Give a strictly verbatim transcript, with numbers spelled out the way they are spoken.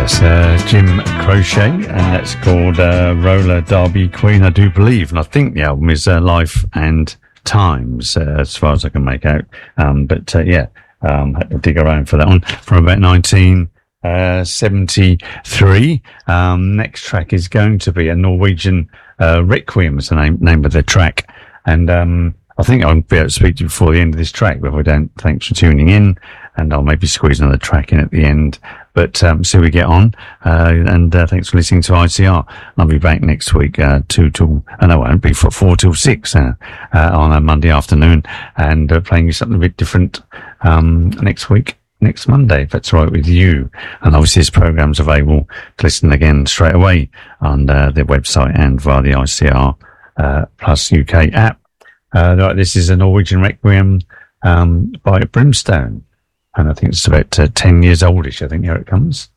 That's uh, Jim Crochet, and that's called uh, Roller Derby Queen, I do believe. And I think the album is uh, Life and Times, uh, as far as I can make out. Um, but uh, yeah, um, had to dig around for that one from about nineteen seventy-three. Um, next track is going to be a Norwegian uh, Requiem, is the name, name of the track. And um, I think I'll be able to speak to you before the end of this track, but if I don't, thanks for tuning in. And I'll maybe squeeze another track in at the end. But um, so we get on. Uh, and uh, thanks for listening to I C R. I'll be back next week, uh, two till, uh, no, I won't be for four till six uh, uh, on a Monday afternoon, and uh, playing you something a bit different um, next week, next Monday, if that's all right with you. And obviously this program's available to listen again straight away on uh, their website and via the I C R uh, Plus U K app. Uh, right, this is a Norwegian Requiem um, by Brimstone. And I think it's about uh, ten years oldish. I think here it comes.